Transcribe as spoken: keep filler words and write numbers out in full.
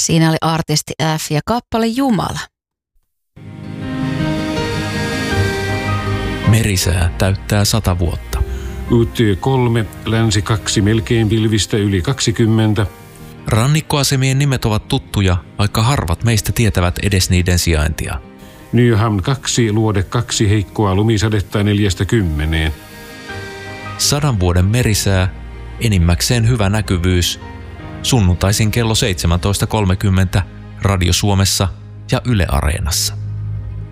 Siinä oli artisti F ja kappale Jumala. Merisää täyttää sata vuotta. U T kolme, länsi kaksi, melkein pilvistä yli kaksikymmentä. Rannikkoasemien nimet ovat tuttuja, vaikka harvat meistä tietävät edes niiden sijaintia. Nyhamn kaksi, luode kaksi, heikkoa lumisadetta neljästä kymmeneen. Sadan vuoden merisää, enimmäkseen hyvä näkyvyys. Sunnuntaisin kello seitsemäntoista kolmekymmentä Radio Suomessa ja Yle Areenassa.